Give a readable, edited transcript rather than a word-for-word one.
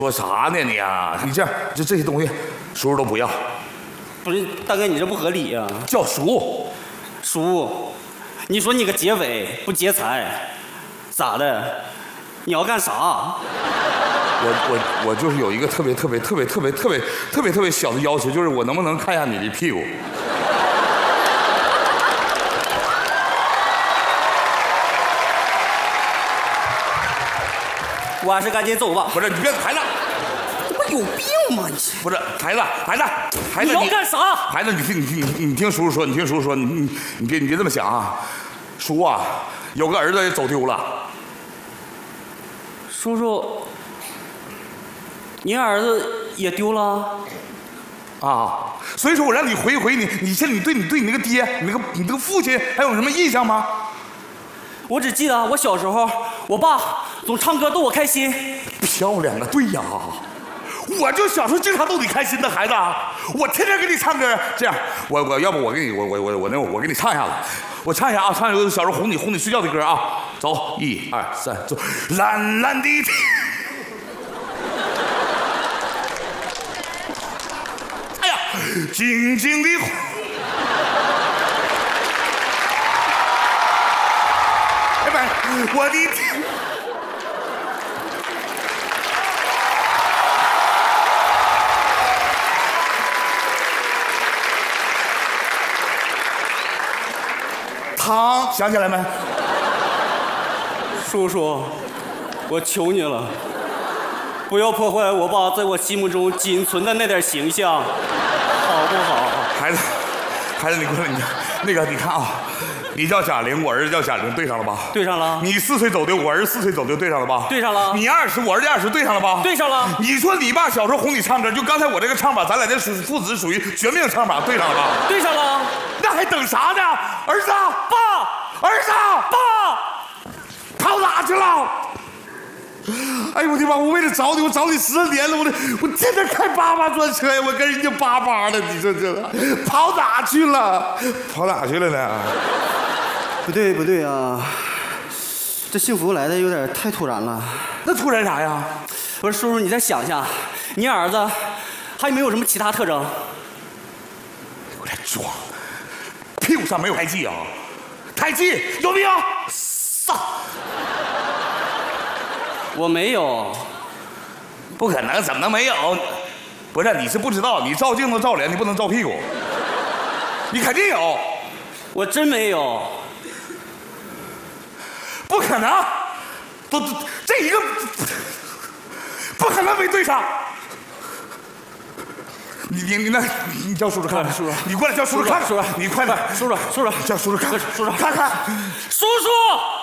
说啥呢你啊？你这样，这些东西，叔叔都不要。 不是，大哥，你这不合理呀、 叫叔， 叔，你说你个劫匪不劫财，咋的？你要干啥？ 我就是有一个特别小的要求，就是我能不能看一下你的屁股？ 我还是赶紧走吧。 不是，你别孩子， 这不有病吗？你不是孩子， 你要干啥？ 孩子，你听叔叔说，你别这么想啊，叔啊，有个儿子也走丢了。 叔叔，您儿子也丢了啊，所以说我让你回忆回忆你现在你对你那个爹，你那个父亲还有什么印象吗？ 我只记得我小时候，我爸总唱歌逗我开心。 漂亮啊，对呀，我就小时候经常逗你开心的孩子，我天天给你唱歌。这样，我要不我给你我给你唱一下子，我唱一下啊，唱一个小时候哄你睡觉的歌啊。走，1、2、3，走，蓝蓝的天。哎呀，静静的。我的天！汤想起来没？ 叔叔，我求你了，不要破坏我爸在我心目中仅存的那点形象，好不好？ 孩子，你过来，那个你看啊。你叫贾玲，我儿子叫贾玲，对上了吧？ 对上了。 你4岁走丢，我儿子4岁走丢，对上了吧？ 对上了。 你20，我儿子20，对上了吧？ 对上了。 你说你爸小时候哄你唱歌，就刚才我这个唱法，咱俩这父子属于绝命唱法，对上了吧？ 对上了。 那还等啥呢？儿子， 爸， 儿子，爸，跑哪去了？哎呦我的妈！我为了找你，我找你10年了，我天天开88专车呀，我跟人家88的，你说这跑哪去了？跑哪去了呢？ 不对啊，这幸福来的有点太突然了。 那突然啥呀？ 不是叔叔，你再想想，你儿子还有没有什么其他特征？ 有点装，屁股上没有胎记啊？胎记有没有？ 我没有。 不可能，怎么能没有？不是，你是不知道，你照镜子照脸，你不能照屁股。你肯定有。 我真没有。 不可能，都这一个不可能没对上。你叫叔叔看看， 叔叔， 你过来叫叔叔看看， 叔叔， 你快点， 叔叔， 叫叔叔看， 叔叔看看， 叔叔。